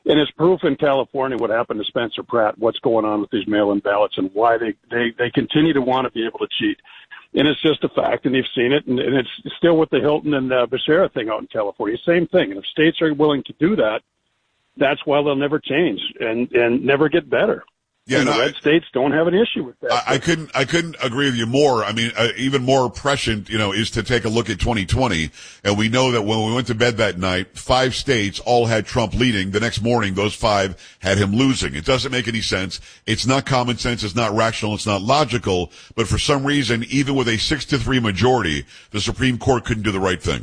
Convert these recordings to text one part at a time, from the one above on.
And it's proof in California what happened to Spencer Pratt, what's going on with these mail-in ballots and why they continue to want to be able to cheat. And it's just a fact, and they've seen it, and it's still with the Hilton and Becerra thing out in California. Same thing. And if states are willing to do that, that's why they'll never change and never get better. Yeah, and the red states don't have an issue with that. I couldn't agree with you more. I mean, even more prescient, is to take a look at 2020. And we know that when we went to bed that night, 5 states all had Trump leading. The next morning, those 5 had him losing. It doesn't make any sense. It's not common sense. It's not rational. It's not logical. But for some reason, even with a 6-3 majority, the Supreme Court couldn't do the right thing.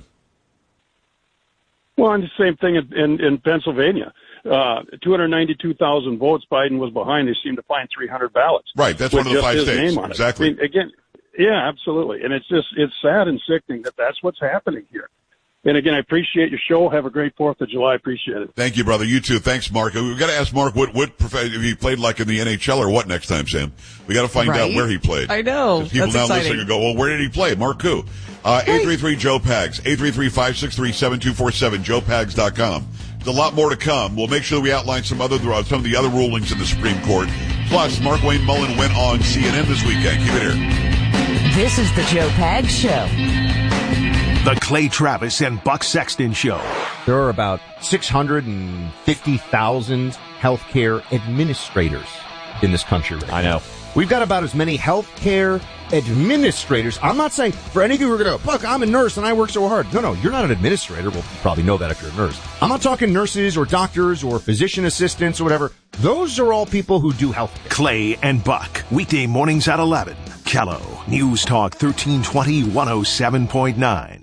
Well, and the same thing in Pennsylvania. 292,000 votes. Biden was behind. They seemed to find 300 ballots. Right. That's one of the 5 states. Exactly. I mean, again, yeah, absolutely. And it's sad and sickening that that's what's happening here. And again, I appreciate your show. Have a great 4th of July. Appreciate it. Thank you, brother. You too. Thanks, Mark. We've got to ask Mark if he played like in the NHL or what next time, Sam. We got to find out where he played. I know. People That's now exciting. listening and go, well, where did he play? Mark who? 833-JOE-PAGS. 833-563-7247. JoePags.com. There's a lot more to come. We'll make sure that we outline some of the other rulings in the Supreme Court. Plus, Mark Wayne Mullen went on CNN this weekend. Keep it here. This is the Joe Pags Show. The Clay Travis and Buck Sexton Show. There are about 650,000 healthcare administrators in this country. I know. We've got about as many healthcare administrators. I'm not saying for any of you who are going to, Buck, I'm a nurse and I work so hard. No, you're not an administrator. Well, you probably know that if you're a nurse. I'm not talking nurses or doctors or physician assistants or whatever. Those are all people who do healthcare. Clay and Buck, weekday mornings at 11. Kello, News Talk 1320 107.9.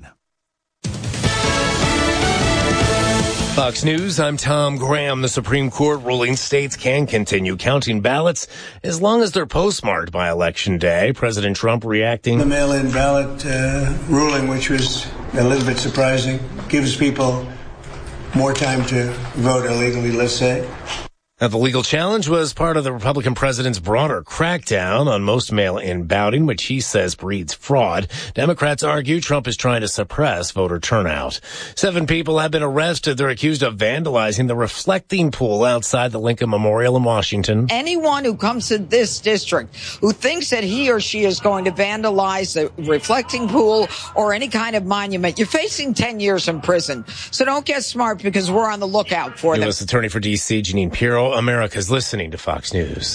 Fox News, I'm Tom Graham. The Supreme Court ruling states can continue counting ballots as long as they're postmarked by Election Day. President Trump reacting. The mail-in ballot ruling, which was a little bit surprising, gives people more time to vote illegally, let's say. Now, the legal challenge was part of the Republican president's broader crackdown on most mail-in balloting, which he says breeds fraud. Democrats argue Trump is trying to suppress voter turnout. 7 people have been arrested. They're accused of vandalizing the reflecting pool outside the Lincoln Memorial in Washington. Anyone who comes to this district who thinks that he or she is going to vandalize the reflecting pool or any kind of monument, you're facing 10 years in prison. So don't get smart because we're on the lookout for them. U.S. Attorney for D.C., Jeanine Pirro. America's listening to Fox News.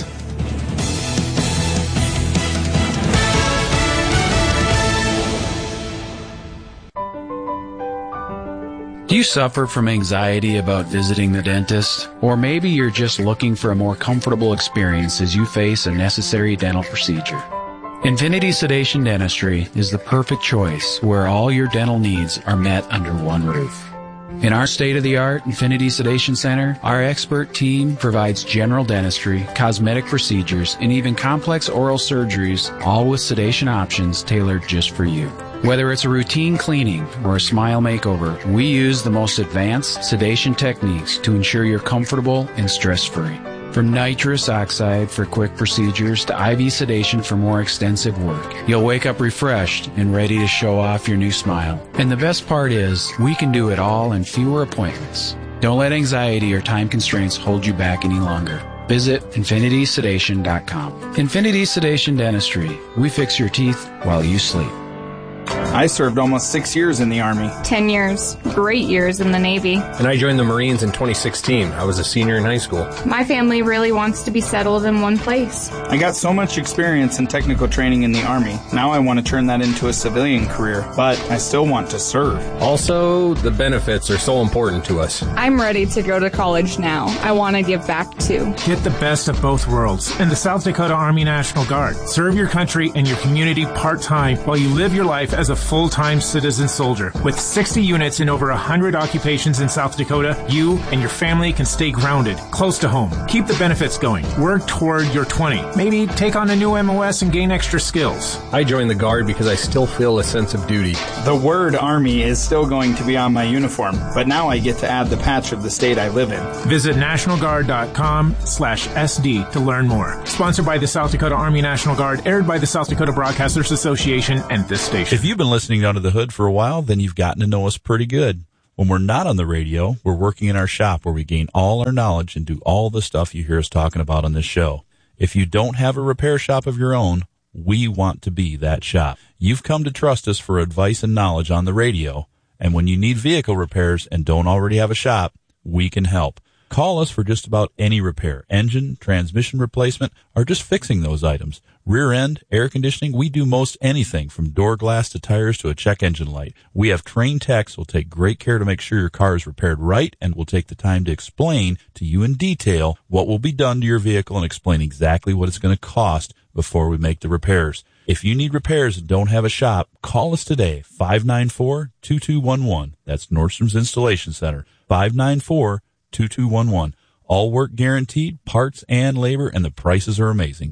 Do you suffer from anxiety about visiting the dentist? Or maybe you're just looking for a more comfortable experience as you face a necessary dental procedure. Infinity Sedation Dentistry is the perfect choice where all your dental needs are met under one roof. In our state-of-the-art Infinity Sedation Center, our expert team provides general dentistry, cosmetic procedures, and even complex oral surgeries, all with sedation options tailored just for you. Whether it's a routine cleaning or a smile makeover, we use the most advanced sedation techniques to ensure you're comfortable and stress-free. From nitrous oxide for quick procedures to IV sedation for more extensive work, you'll wake up refreshed and ready to show off your new smile. And the best part is, we can do it all in fewer appointments. Don't let anxiety or time constraints hold you back any longer. Visit infinitysedation.com. Infinity Sedation Dentistry. We fix your teeth while you sleep. I served almost 6 years in the Army. 10 years. Great years in the Navy. And I joined the Marines in 2016. I was a senior in high school. My family really wants to be settled in one place. I got so much experience in technical training in the Army. Now I want to turn that into a civilian career, but I still want to serve. Also, the benefits are so important to us. I'm ready to go to college now. I want to give back too. Get the best of both worlds in the South Dakota Army National Guard. Serve your country and your community part-time while you live your life as a full-time citizen soldier. With 60 units in over 100 occupations in South Dakota, you and your family can stay grounded, close to home. Keep the benefits going. Work toward your 20. Maybe take on a new MOS and gain extra skills. I joined the Guard because I still feel a sense of duty. The word Army is still going to be on my uniform, but now I get to add the patch of the state I live in. Visit nationalguard.com/SD to learn more. Sponsored by the South Dakota Army National Guard, aired by the South Dakota Broadcasters Association and this station. If you've been listening Under the Hood for a while, then you've gotten to know us pretty good. When we're not on the radio, we're working in our shop where we gain all our knowledge and do all the stuff you hear us talking about on this show. If you don't have a repair shop of your own, we want to be that shop. You've come to trust us for advice and knowledge on the radio, and when you need vehicle repairs and don't already have a shop, we can help. Call us for just about any repair, engine, transmission replacement, or just fixing those items. Rear end, air conditioning, we do most anything from door glass to tires to a check engine light. We have trained techs who will take great care to make sure your car is repaired right and will take the time to explain to you in detail what will be done to your vehicle and explain exactly what it's going to cost before we make the repairs. If you need repairs and don't have a shop, call us today, 594-2211. That's Nordstrom's Installation Center, 594-2211. All work guaranteed, parts and labor, and the prices are amazing.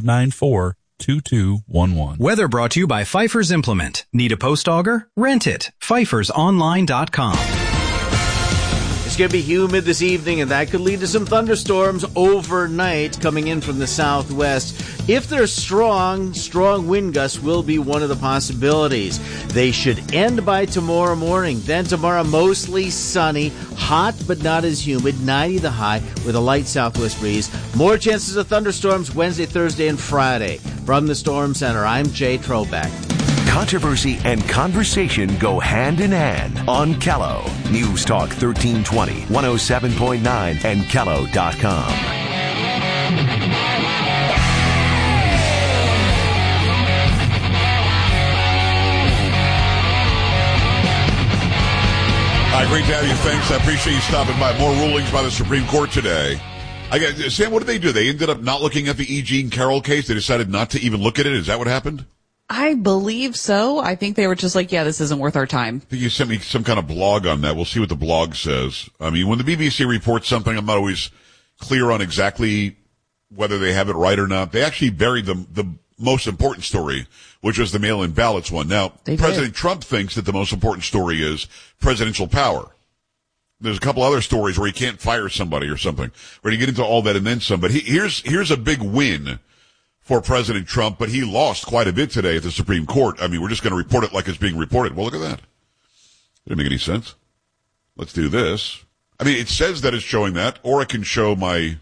594-2211. Weather brought to you by Pfeiffer's Implement. Need a post auger? Rent it. PfeiffersOnline.com. It's going to be humid this evening, and that could lead to some thunderstorms overnight coming in from the southwest. If they're strong wind gusts will be one of the possibilities. They should end by tomorrow morning. Then tomorrow, mostly sunny, hot but not as humid, 90 the high with a light southwest breeze. More chances of thunderstorms Wednesday, Thursday, and Friday. From the Storm Center, I'm Jay Troback. Controversy and conversation go hand in hand on Callow. News Talk 1320, 107.9, and Callow.com. Great to have you. Thanks. I appreciate you stopping by. More rulings by the Supreme Court today. Sam, what did they do? They ended up not looking at the E. Jean Carroll case. They decided not to even look at it. Is that what happened? I believe so. I think they were just like, yeah, this isn't worth our time. I think you sent me some kind of blog on that. We'll see what the blog says. I mean, when the BBC reports something, I'm not always clear on exactly whether they have it right or not. They actually buried the most important story, which was the mail-in ballots one. Now, President Trump thinks that the most important story is presidential power. There's a couple other stories where he can't fire somebody or something. We're going to get into all that and then some. But here's a big win for President Trump, but he lost quite a bit today at the Supreme Court. I mean, we're just going to report it like it's being reported. Well, look at that. Didn't make any sense. Let's do this. I mean, it says that it's showing that, or I can show my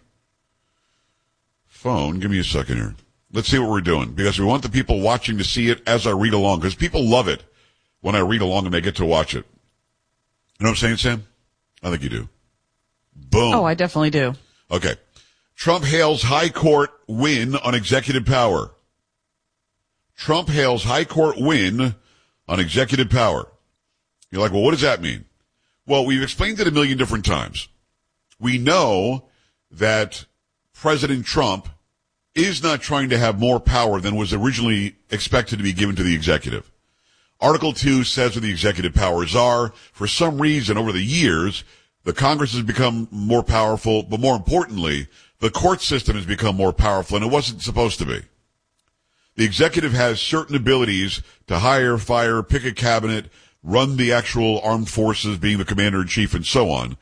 phone. Give me a second here. Let's see what we're doing, because we want the people watching to see it as I read along, because people love it when I read along and they get to watch it. You know what I'm saying, Sam? I think you do. Boom. Oh, I definitely do. Okay. Trump hails high court win on executive power. Trump hails high court win on executive power. You're like, well, what does that mean? Well, we've explained it a million different times. We know that President Trump is not trying to have more power than was originally expected to be given to the executive. Article 2 says what the executive powers are. For some reason, over the years, the Congress has become more powerful, but more importantly, the court system has become more powerful, and it wasn't supposed to be. The executive has certain abilities to hire, fire, pick a cabinet, run the actual armed forces, being the commander-in-chief, and so on.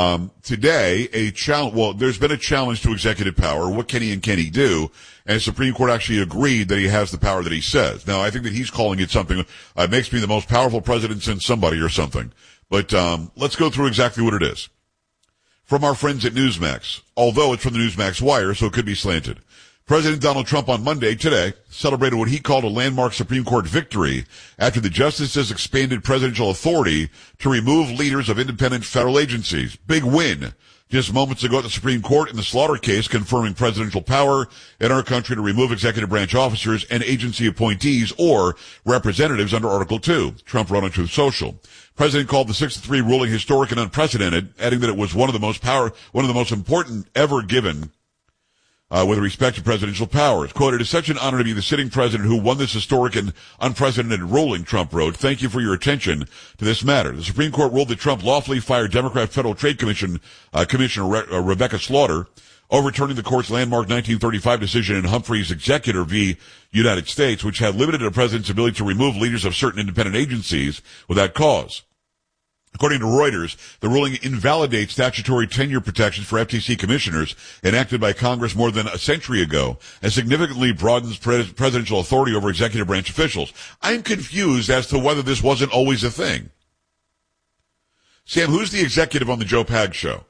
Today, there's been a challenge to executive power. What can he and can he do? And the Supreme Court actually agreed that he has the power that he says. Now, I think that he's calling it something, makes me the most powerful president since somebody or something. But, let's go through exactly what it is. From our friends at Newsmax, although it's from the Newsmax wire, so it could be slanted. President Donald Trump on Monday, today, celebrated what he called a landmark Supreme Court victory after the justices expanded presidential authority to remove leaders of independent federal agencies. Big win. Just moments ago at the Supreme Court in the Slaughter case confirming presidential power in our country to remove executive branch officers and agency appointees or representatives under Article 2. Trump wrote on Truth Social. President called the 6-3 ruling historic and unprecedented, adding that it was one of the most important ever given with respect to presidential powers. Quote, "It is such an honor to be the sitting president who won this historic and unprecedented ruling," Trump wrote. "Thank you for your attention to this matter." The Supreme Court ruled that Trump lawfully fired Democrat Federal Trade Commission Commissioner Rebecca Slaughter, overturning the court's landmark 1935 decision in Humphrey's Executor v. United States, which had limited a president's ability to remove leaders of certain independent agencies without cause. According to Reuters, the ruling invalidates statutory tenure protections for FTC commissioners enacted by Congress more than a century ago and significantly broadens presidential authority over executive branch officials. I'm confused as to whether this wasn't always a thing. Sam, who's the executive on the Joe Pags show?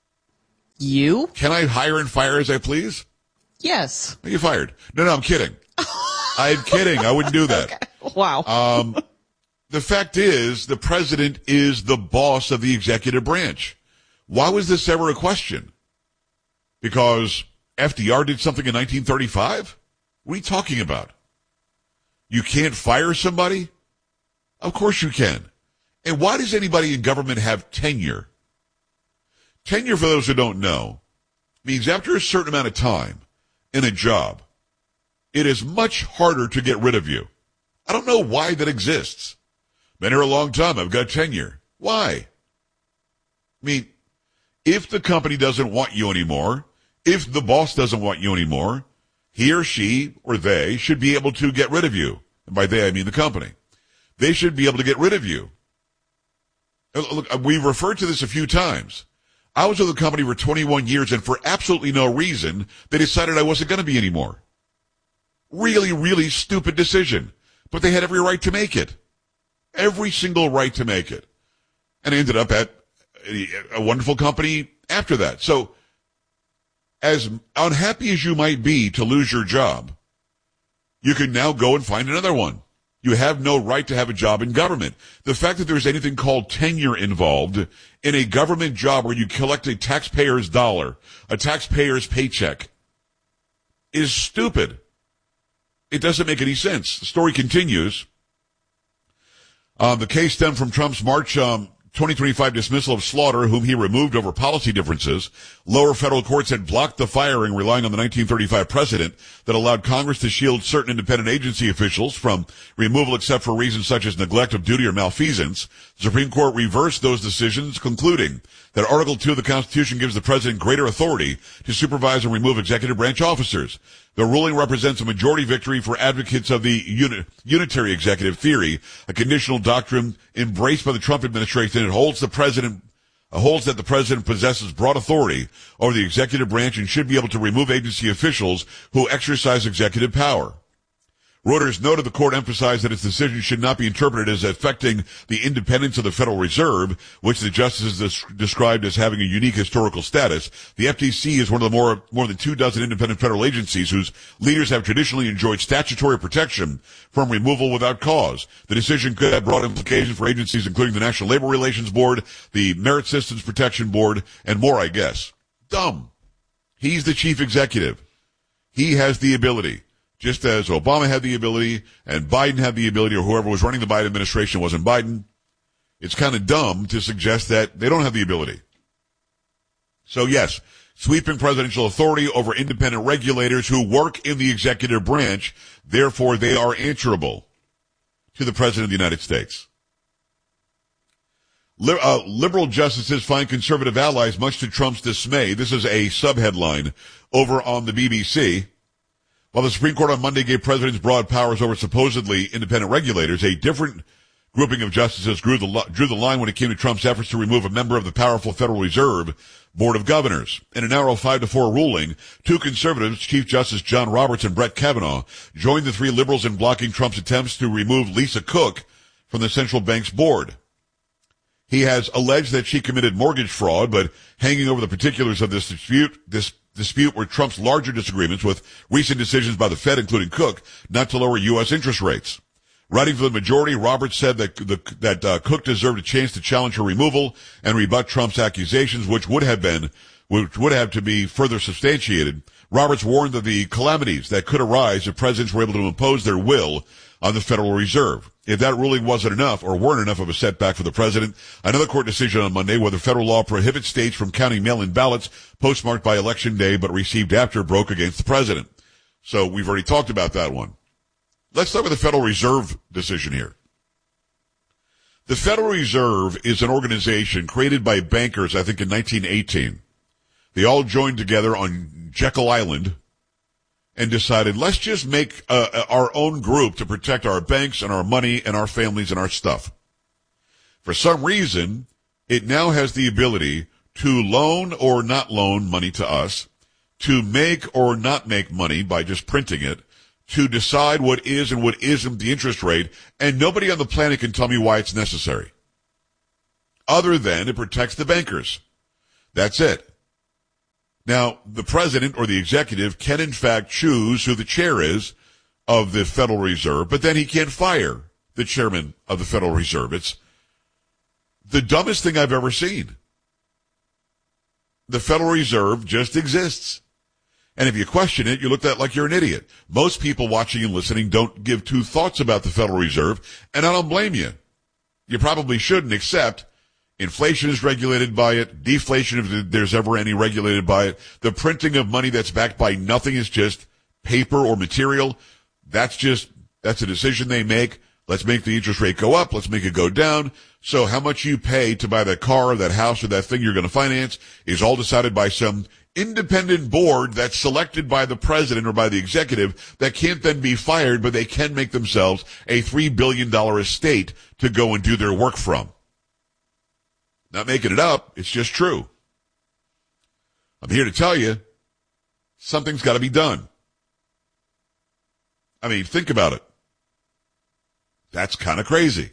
You? Can I hire and fire as I please? Yes. Are you fired? No, I'm kidding. I'm kidding. I wouldn't do that. Okay. Wow. The fact is, the president is the boss of the executive branch. Why was this ever a question? Because FDR did something in 1935? What are you talking about? You can't fire somebody? Of course you can. And why does anybody in government have tenure? Tenure, for those who don't know, means after a certain amount of time in a job, it is much harder to get rid of you. I don't know why that exists. Been here a long time. I've got tenure. Why? I mean, if the company doesn't want you anymore, if the boss doesn't want you anymore, he or she or they should be able to get rid of you. And by they, I mean the company. They should be able to get rid of you. Look, we've referred to this a few times. I was with the company for 21 years, and for absolutely no reason, they decided I wasn't going to be anymore. Really, really stupid decision. But they had every right to make it. Every single right to make it. And I ended up at a wonderful company after that. So, as unhappy as you might be to lose your job, you can now go and find another one. You have no right to have a job in government. The fact that there's anything called tenure involved in a government job where you collect a taxpayer's dollar, a taxpayer's paycheck, is stupid. It doesn't make any sense. The story continues. The case stemmed from Trump's March 2025 dismissal of Slaughter, whom he removed over policy differences. Lower federal courts had blocked the firing, relying on the 1935 precedent that allowed Congress to shield certain independent agency officials from removal except for reasons such as neglect of duty or malfeasance. The Supreme Court reversed those decisions, concluding that Article 2 of the Constitution gives the president greater authority to supervise and remove executive branch officers. The ruling represents a majority victory for advocates of the unitary executive theory, a conditional doctrine embraced by the Trump administration. It holds that the president possesses broad authority over the executive branch and should be able to remove agency officials who exercise executive power. Reuters noted the court emphasized that its decision should not be interpreted as affecting the independence of the Federal Reserve, which the justices described as having a unique historical status. The FTC is one of the more than 24 independent federal agencies whose leaders have traditionally enjoyed statutory protection from removal without cause. The decision could have broad implications for agencies including the National Labor Relations Board, the Merit Systems Protection Board, and more, I guess. Dumb. He's the chief executive. He has the ability. Just as Obama had the ability and Biden had the ability, or whoever was running the Biden administration wasn't Biden, it's kind of dumb to suggest that they don't have the ability. So yes, sweeping presidential authority over independent regulators who work in the executive branch, therefore they are answerable to the President of the United States. Liberal justices find conservative allies, much to Trump's dismay. This is a subheadline over on the BBC. While the Supreme Court on Monday gave presidents broad powers over supposedly independent regulators, a different grouping of justices drew the line when it came to Trump's efforts to remove a member of the powerful Federal Reserve Board of Governors. In a narrow 5-4 ruling, two conservatives, Chief Justice John Roberts and Brett Kavanaugh, joined the three liberals in blocking Trump's attempts to remove Lisa Cook from the central bank's board. He has alleged that she committed mortgage fraud, but hanging over the particulars of this dispute were Trump's larger disagreements with recent decisions by the Fed, including Cook, not to lower U.S. interest rates. Writing for the majority, Roberts said that Cook deserved a chance to challenge her removal and rebut Trump's accusations, which would have to be further substantiated. Roberts warned of the calamities that could arise if presidents were able to impose their will on the Federal Reserve. If that ruling wasn't enough or weren't enough of a setback for the president, another court decision on Monday whether federal law prohibits states from counting mail-in ballots postmarked by Election Day but received after broke against the president. So we've already talked about that one. Let's start with the Federal Reserve decision here. The Federal Reserve is an organization created by bankers, I think, in 1918. They all joined together on Jekyll Island and decided, let's just make our own group to protect our banks and our money and our families and our stuff. For some reason, it now has the ability to loan or not loan money to us, to make or not make money by just printing it, to decide what is and what isn't the interest rate, and nobody on the planet can tell me why it's necessary. other than it protects the bankers. That's it. Now, the president or the executive can in fact choose who the chair is of the Federal Reserve, but then he can't fire the chairman of the Federal Reserve. It's the dumbest thing I've ever seen. The Federal Reserve just exists. And if you question it, you're looked at like you're an idiot. Most people watching and listening don't give two thoughts about the Federal Reserve, and I don't blame you. You probably shouldn't, except inflation is regulated by it, deflation, if there's ever any, regulated by it. The printing of money that's backed by nothing is just paper or material. That's a decision they make. Let's make the interest rate go up. Let's make it go down. So how much you pay to buy that car or that house or that thing you're going to finance is all decided by some independent board that's selected by the president or by the executive that can't then be fired, but they can make themselves a $3 billion estate to go and do their work from. Not making it up. It's just true. I'm here to tell you, something's got to be done. I mean, think about it. That's kind of crazy.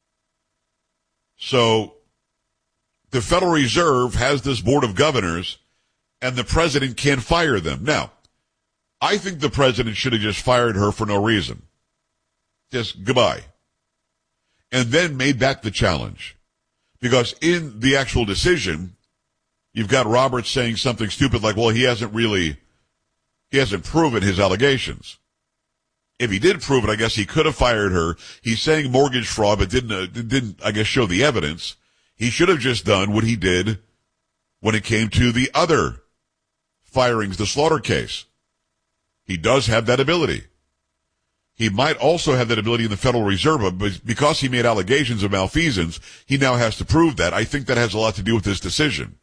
So, the Federal Reserve has this board of governors, and the president can't fire them. Now, I think the president should have just fired her for no reason. Just goodbye. And then made that the challenge. Because in the actual decision, you've got Roberts saying something stupid like, well, he hasn't proven his allegations. If he did prove it, I guess he could have fired her. He's saying mortgage fraud, but didn't, I guess, show the evidence. He should have just done what he did when it came to the other firings, the Slaughter case. He does have that ability. He might also have that ability in the Federal Reserve, but because he made allegations of malfeasance, he now has to prove that. I think that has a lot to do with this decision.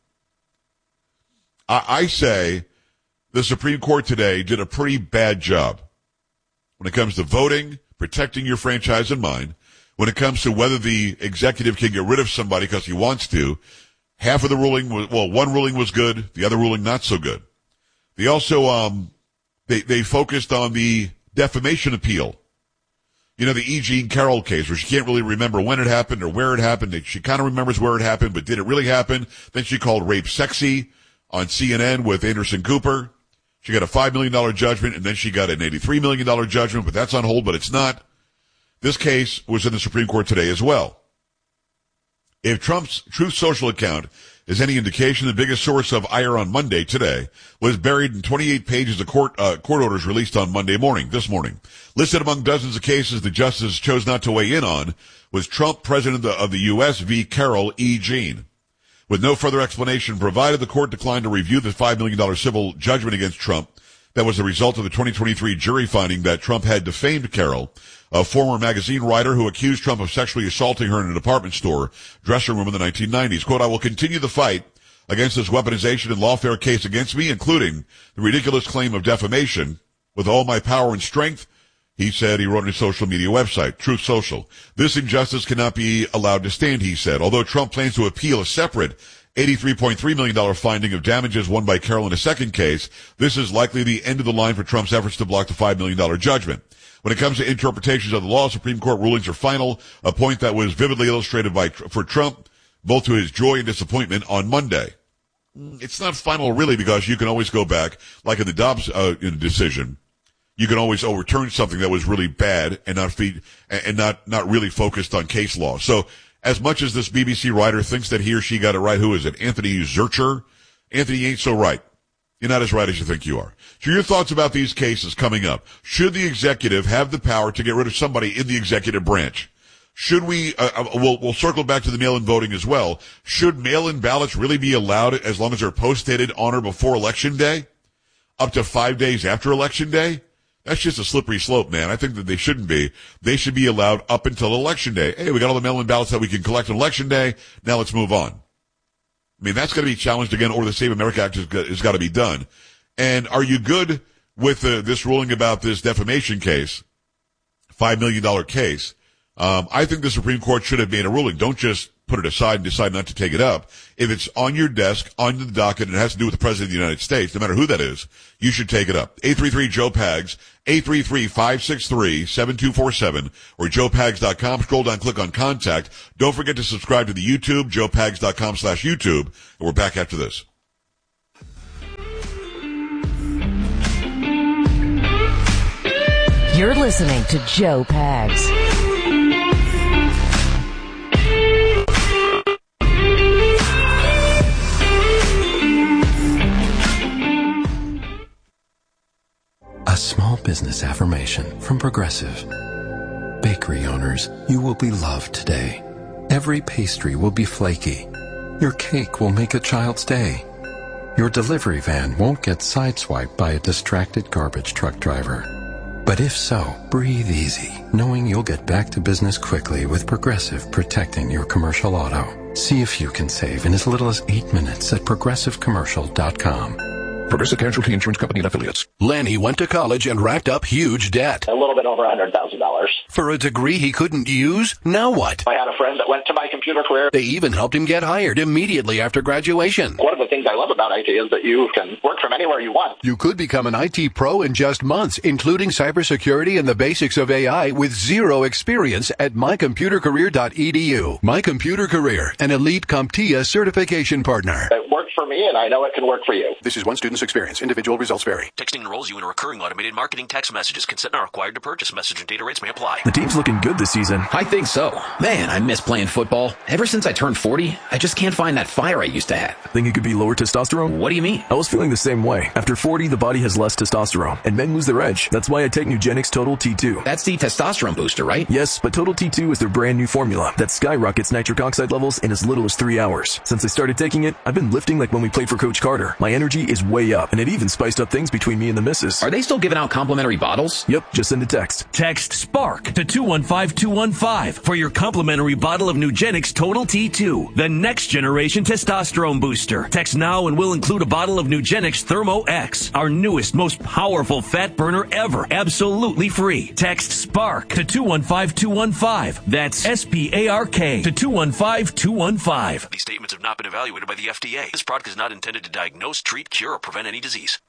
I say the Supreme Court today did a pretty bad job when it comes to voting, protecting your franchise and mine, when it comes to whether the executive can get rid of somebody because he wants to. Half of the ruling was, well, one ruling was good, the other ruling not so good. They also, they focused on the defamation appeal. You know, the E. Jean Carroll case where she can't really remember when it happened or where it happened. She kind of remembers where it happened, but did it really happen? Then she called rape sexy on CNN with Anderson Cooper. She got a $5 million judgment, and then she got an $83 million judgment, but that's on hold, but it's not. This case was in the Supreme Court today as well. If Trump's Truth Social account is any indication, the biggest source of ire on Monday today was buried in 28 pages of court orders released on Monday morning, this morning. Listed among dozens of cases the justice chose not to weigh in on was Trump, President of the U.S. v. Carroll E. Jean. With no further explanation provided, the court declined to review the $5 million civil judgment against Trump that was the result of the 2023 jury finding that Trump had defamed Carroll, a former magazine writer who accused Trump of sexually assaulting her in a department store dressing room in the 1990s. Quote, I will continue the fight against this weaponization and lawfare case against me, including the ridiculous claim of defamation, with all my power and strength, he said. He wrote on his social media website, Truth Social. This injustice cannot be allowed to stand, he said. Although Trump plans to appeal a separate $83.3 million finding of damages won by Carroll in a second case, this is likely the end of the line for Trump's efforts to block the $5 million judgment. When it comes to interpretations of the law, Supreme Court rulings are final, a point that was vividly illustrated for Trump, both to his joy and disappointment on Monday. It's not final really, because you can always go back, like in the Dobbs decision. You can always overturn something that was really bad and not really focused on case law. So as much as this BBC writer thinks that he or she got it right, who is it? Anthony Zurcher? Anthony ain't so right. You're not as right as you think you are. So your thoughts about these cases coming up. Should the executive have the power to get rid of somebody in the executive branch? Should we, we'll circle back to the mail-in voting as well. Should mail-in ballots really be allowed as long as they're post-dated on or before Election Day? Up to 5 days after Election Day? That's just a slippery slope, man. I think that they shouldn't be. They should be allowed up until Election Day. Hey, we got all the mail-in ballots that we can collect on Election Day. Now let's move on. I mean, that's going to be challenged again, or the Save America Act has got to be done. And are you good with this ruling about this defamation case, $5 million case? I think the Supreme Court should have made a ruling. Don't just put it aside and decide not to take it up. If it's on your desk, on the docket, and it has to do with the President of the United States, no matter who that is, you should take it up. 833-JOE-PAGS, 833-563-7247, or joepags.com. Scroll down, click on contact. Don't forget to subscribe to the YouTube, joepags.com/YouTube, and we're back after this. You're listening to Joe Pags. A small business affirmation from Progressive. Bakery owners, you will be loved today. Every pastry will be flaky. Your cake will make a child's day. Your delivery van won't get sideswiped by a distracted garbage truck driver. But if so, breathe easy, knowing you'll get back to business quickly with Progressive protecting your commercial auto. See if you can save in as little as 8 minutes at progressivecommercial.com. Progressive Casualty Insurance Company and Affiliates. Lenny went to college and racked up huge debt. A little bit over $100,000. For a degree he couldn't use? Now what? I had a friend that went to My Computer Career. They even helped him get hired immediately after graduation. One of the things I love about IT is that you can work from anywhere you want. You could become an IT pro in just months, including cybersecurity and the basics of AI with zero experience at mycomputercareer.edu. My Computer Career, an elite CompTIA certification partner. It worked for me, and I know it can work for you. This is one student's experience. Individual results vary. Texting enrolls you in a recurring automated marketing text messages. Consent not required to purchase. Message and data rates may apply. The team's looking good this season. I think so. Man, I miss playing football. Ever since I turned 40, I just can't find that fire I used to have. Think it could be lower testosterone? What do you mean? I was feeling the same way. After 40, the body has less testosterone, and men lose their edge. That's why I take Nugenix Total T2. That's the testosterone booster, right? Yes, but Total T2 is their brand new formula that skyrockets nitric oxide levels in as little as 3 hours. Since I started taking it, I've been lifting like when we played for Coach Carter. My energy is way up, and it even spiced up things between me and the missus. Are they still giving out complimentary bottles? Yep, just send a text. Text SPARK to 215-215 for your complimentary bottle of Nugenix Total T2, the next generation testosterone booster. Text now and we'll include a bottle of Nugenix Thermo X, our newest, most powerful fat burner ever, absolutely free. Text SPARK to 215-215. That's SPARK to 215-215. These statements have not been evaluated by the FDA. This product is not intended to diagnose, treat, cure, or prevent any disease.